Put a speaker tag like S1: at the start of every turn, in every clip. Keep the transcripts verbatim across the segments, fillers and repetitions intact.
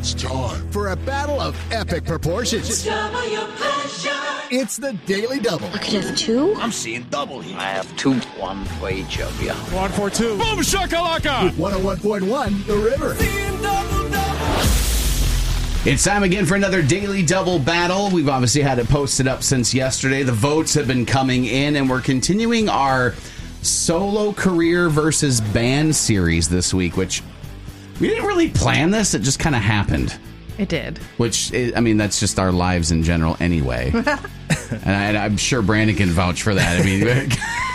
S1: It's time for a battle of epic proportions.
S2: Discover your passion.
S1: It's the Daily Double.
S3: I could have two.
S4: I'm seeing double here.
S5: I have two. One for each of you.
S6: One for two.
S7: Boom shakalaka.
S1: With one oh one point one, The River.
S2: Seeing double, double.
S8: It's time again for another Daily Double battle. We've obviously had it posted up since yesterday. The votes have been coming in, and we're continuing our solo career versus band series this week, which we didn't really plan this. It just kind of happened.
S9: It did.
S8: Which, is, I mean, that's just our lives in general anyway. and, I, and I'm sure Brandon can vouch for that. I mean,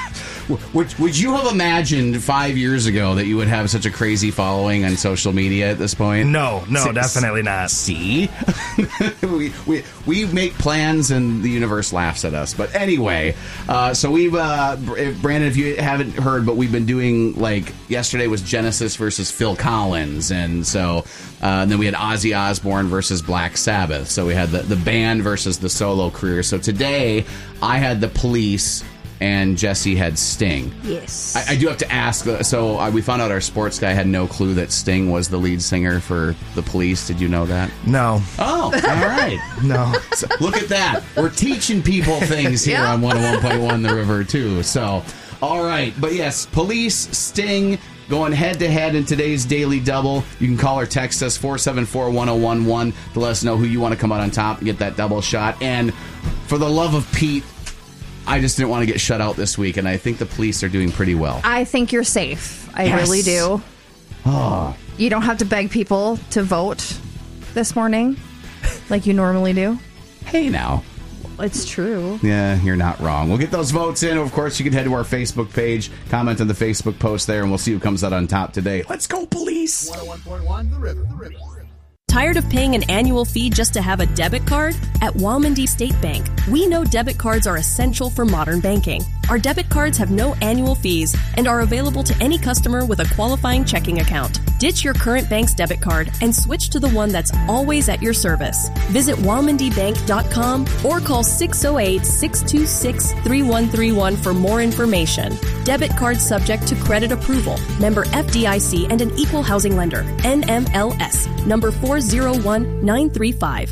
S8: would, would you have imagined five years ago that you would have such a crazy following on social media at this point?
S6: No, no,
S8: S-
S6: definitely not.
S8: See? we, we we make plans and the universe laughs at us. But anyway, uh, so we've, uh, Brandon, if you haven't heard, but we've been doing, like, yesterday was Genesis versus Phil Collins. And so, uh, and then we had Ozzy Osbourne versus Black Sabbath. So we had the, the band versus the solo career. So today, I had the Police and Jesse had Sting.
S9: Yes.
S8: I, I do have to ask, so uh, we found out our sports guy had no clue that Sting was the lead singer for the Police. Did you know that?
S6: No.
S8: Oh, all right.
S6: No.
S8: So, look at that. We're teaching people things here
S9: Yeah.
S8: on one oh one point one The River, too. So, all right. But yes, Police, Sting, going head-to-head in today's Daily Double. You can call or text us, four seven four, one oh one one, to let us know who you want to come out on top and get that double shot. And for the love of Pete, I just didn't want to get shut out this week, and I think the Police are doing pretty well.
S9: I think you're safe. I
S8: Yes.
S9: really do.
S8: Oh.
S9: You don't have to beg people to vote this morning like you normally do.
S8: Hey, now.
S9: It's true.
S8: Yeah, you're not wrong. We'll get those votes in. Of course, you can head to our Facebook page, comment on the Facebook post there, and we'll see who comes out on top today. Let's go, Police!
S1: one oh one point one, The River. The River.
S10: Tired of paying an annual fee just to have a debit card? At Walmondie State Bank, we know debit cards are essential for modern banking. Our debit cards have no annual fees and are available to any customer with a qualifying checking account. Ditch your current bank's debit card and switch to the one that's always at your service. Visit walmondie bank dot com or call six oh eight, six two six, three one three one for more information. Debit card subject to credit approval. Member F D I C and an equal housing lender. N M L S. Number four zero one nine three five.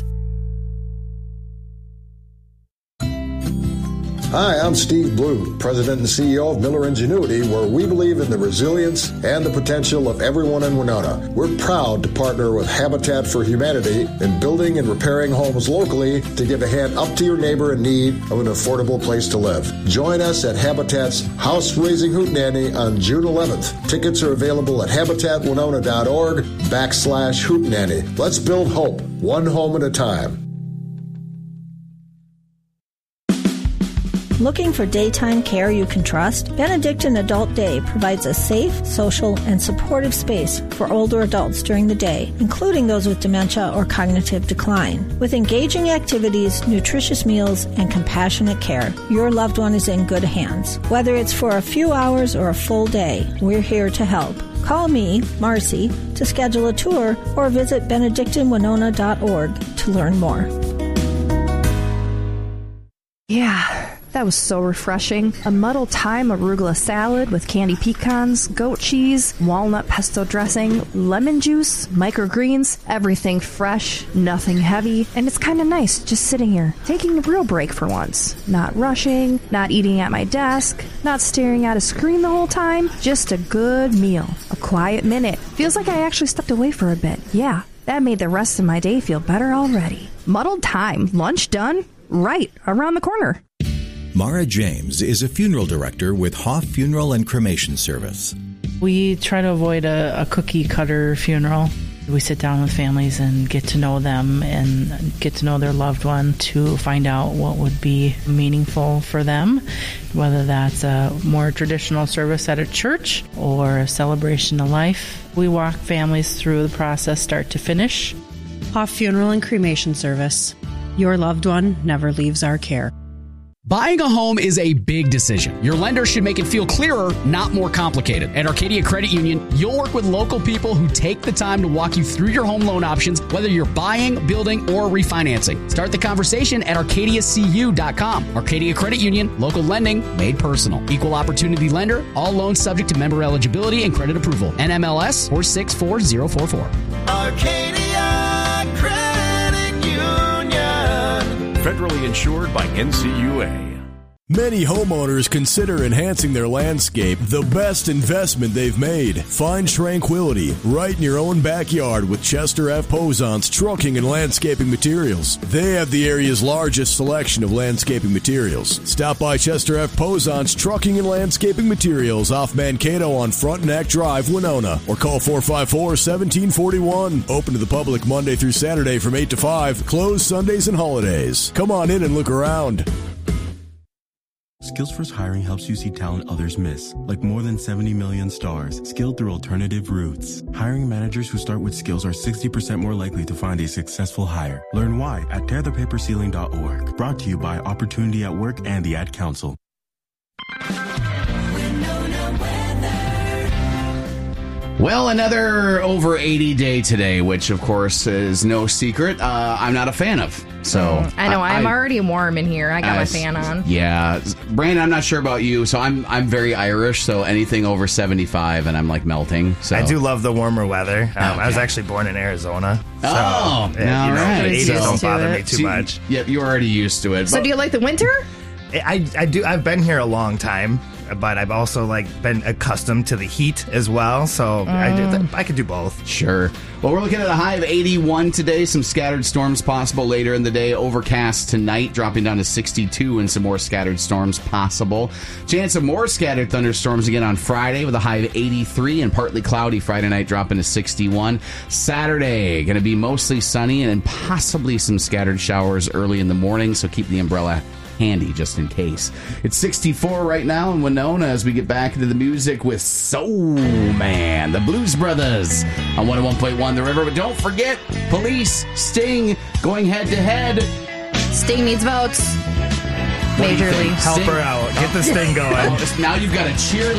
S11: Hi, I'm Steve Blue, President and C E O of Miller Ingenuity, where we believe in the resilience and the potential of everyone in Winona. We're proud to partner with Habitat for Humanity in building and repairing homes locally to give a hand up to your neighbor in need of an affordable place to live. Join us at Habitat's House Raising Hootenanny on June eleventh. Tickets are available at habitatwinona.org backslash hootenanny. Let's build hope, one home at a time.
S12: Looking for daytime care you can trust? Benedictine Adult Day provides a safe, social, and supportive space for older adults during the day, including those with dementia or cognitive decline. With engaging activities, nutritious meals, and compassionate care, your loved one is in good hands. Whether it's for a few hours or a full day, we're here to help. Call me, Marcy, to schedule a tour or visit benedictine winona dot org to learn more.
S9: Yeah. That was so refreshing. A muddled thyme arugula salad with candy pecans, goat cheese, walnut pesto dressing, lemon juice, microgreens, everything fresh, nothing heavy, and it's kind of nice just sitting here, taking a real break for once. Not rushing, not eating at my desk, not staring at a screen the whole time, just a good meal, a quiet minute. Feels like I actually stepped away for a bit. Yeah, that made the rest of my day feel better already. Muddled thyme, lunch done, right around the corner.
S13: Mara James is a funeral director with Hoff Funeral and Cremation Service.
S14: We try to avoid a, a cookie-cutter funeral. We sit down with families and get to know them and get to know their loved one to find out what would be meaningful for them, whether that's a more traditional service at a church or a celebration of life. We walk families through the process start to finish.
S15: Hoff Funeral and Cremation Service. Your loved one never leaves our care.
S16: Buying a home is a big decision. Your lender should make it feel clearer, not more complicated. At Arcadia Credit Union, you'll work with local people who take the time to walk you through your home loan options, whether you're buying, building, or refinancing. Start the conversation at arcadia c u dot com. Arcadia Credit Union, local lending made personal. Equal opportunity lender, all loans subject to member eligibility and credit approval. N M L S four six four zero four four.
S2: Arcadia.
S3: Federally insured by N C U A.
S4: Many homeowners consider enhancing their landscape the best investment they've made. Find tranquility right in your own backyard with Chester F. Posant's Trucking and Landscaping Materials. They have the area's largest selection of landscaping materials. Stop by Chester F. Posant's Trucking and Landscaping Materials off Mankato on Frontenac Drive, Winona, or call four five four, one seven four one. Open to the public Monday through Saturday from eight to five, closed Sundays and holidays. Come on in and look around.
S6: Skills First Hiring helps you see talent others miss, like more than seventy million stars, skilled through alternative routes. Hiring managers who start with skills are sixty percent more likely to find a successful hire. Learn why at tear the paper ceiling dot org. Brought to you by Opportunity at Work and the Ad Council.
S8: Well, another over eighty day today, which of course is no secret. Uh, I'm not a fan of. So
S7: Mm, I know.
S8: I,
S7: I'm
S8: I,
S7: already warm in here. I got
S8: I-
S7: my fan on.
S8: Yeah, Brandon, I'm not sure about you. So I'm I'm very Irish. So anything over seventy-five, and I'm like melting. So
S17: I do love the warmer weather. Um,
S8: Okay.
S17: I was actually born in Arizona. So,
S8: Oh,
S17: uh, you know,
S8: all right.
S17: the eighties
S8: So-
S17: don't bother me too
S8: See,
S17: much.
S8: Yep, you're already used to it.
S7: So
S8: but-
S7: do you like the winter?
S17: I, I do. I've been here a long time, but I've also like been accustomed to the heat as well. So I, do, I could do both.
S8: Sure. Well, we're looking at a high of eighty-one today. Some scattered storms possible later in the day. Overcast tonight, dropping down to sixty-two, and some more scattered storms possible. Chance of more scattered thunderstorms again on Friday with a high of eighty-three, and partly cloudy Friday night, dropping to sixty-one. Saturday, going to be mostly sunny and possibly some scattered showers early in the morning, so keep the umbrella handy just in case. It's sixty-four right now in Winona as we get back into the music with Soul Man, the Blues Brothers on one oh one point one The River. But don't forget, Police, Sting going head to head.
S7: Sting needs votes. Majorly.
S17: Help her out. Get this thing going.
S8: Now you've got a cheer.